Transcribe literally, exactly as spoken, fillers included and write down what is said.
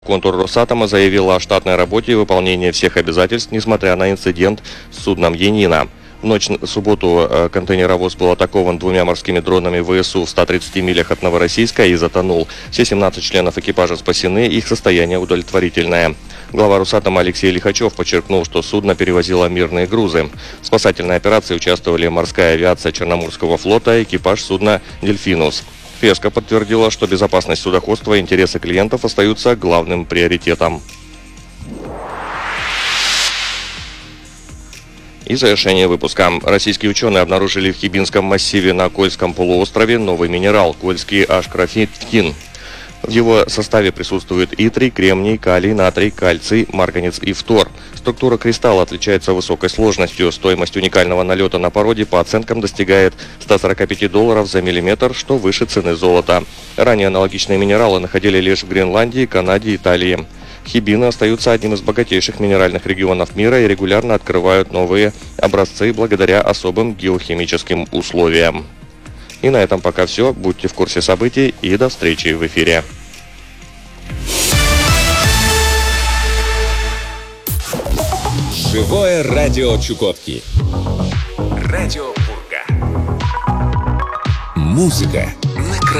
Контур Росатома заявила о штатной работе и выполнении всех обязательств, несмотря на инцидент с судном «Янина». В ночь в субботу контейнеровоз был атакован двумя морскими дронами ВСУ в ста тридцати милях от Новороссийска и затонул. Все семнадцать членов экипажа спасены, их состояние удовлетворительное. Глава Росатома Алексей Лихачев подчеркнул, что судно перевозило мирные грузы. В спасательной операции участвовали морская авиация Черноморского флота, экипаж судна «Дельфинус». Феска подтвердила, что безопасность судоходства и интересы клиентов остаются главным приоритетом. И завершение выпуска. Российские ученые обнаружили в Хибинском массиве на Кольском полуострове новый минерал – кольский ашграфитин. В его составе присутствуют итрий, кремний, калий, натрий, кальций, марганец и фтор. Структура кристалла отличается высокой сложностью. Стоимость уникального налета на породе по оценкам достигает ста сорока пяти долларов за миллиметр, что выше цены золота. Ранее аналогичные минералы находили лишь в Гренландии, Канаде и Италии. Хибины остаются одним из богатейших минеральных регионов мира и регулярно открывают новые образцы благодаря особым геохимическим условиям. И на этом пока все. Будьте в курсе событий и до встречи в эфире. Живое радио Чукотки. Радио Пурга. Музыка,